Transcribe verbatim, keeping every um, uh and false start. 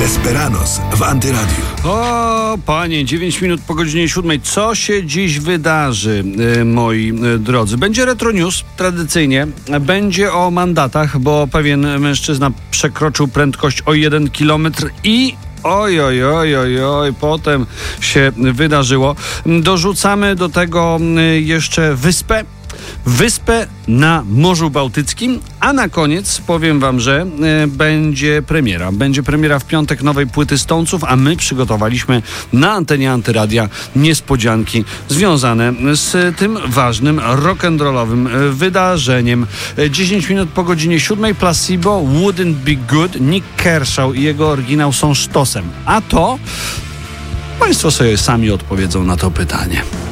Desperados w Antyradiu. O, panie, dziewięć minut po godzinie siódmej. Co się dziś wydarzy, y, moi y, drodzy? Będzie Retro News, tradycyjnie. Będzie o mandatach, bo pewien mężczyzna przekroczył prędkość o jeden kilometr i... Oj, oj, oj, oj, oj, potem się wydarzyło. Dorzucamy do tego jeszcze wyspę. Wyspę na Morzu Bałtyckim, a na koniec powiem wam, że y, będzie premiera. Będzie premiera w piątek nowej płyty Stonesów, a my przygotowaliśmy na antenie Antyradia niespodzianki związane z tym ważnym rock'n'rollowym wydarzeniem. dziesięć minut po godzinie siódmej. Placebo, Wouldn't Be Good, Nick Kershaw i jego oryginał są sztosem. A to państwo sobie sami odpowiedzą na to pytanie.